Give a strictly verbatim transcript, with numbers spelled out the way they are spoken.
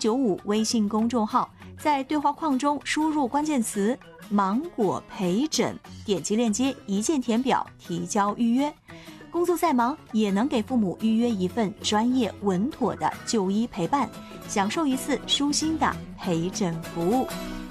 九五微信公众号，在对话框中输入关键词芒果陪诊，点击链接一键填表提交预约。工作再忙也能给父母预约一份专业稳妥的就医陪伴，享受一次舒心的陪诊服务。